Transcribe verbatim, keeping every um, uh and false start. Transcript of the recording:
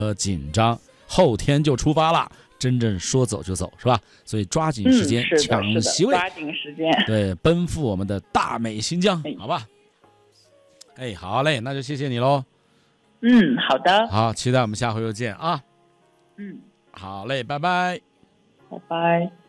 呃紧张，后天就出发了。真正说走就走，是吧？所以抓紧时间， 嗯、 抢席位， 抓紧时间， 对，奔赴我们的大美新疆，好吧？哎，好嘞，那就谢谢你喽。 嗯，好的。 好，期待我们下回又见啊。 嗯， 好嘞，拜拜。 拜拜。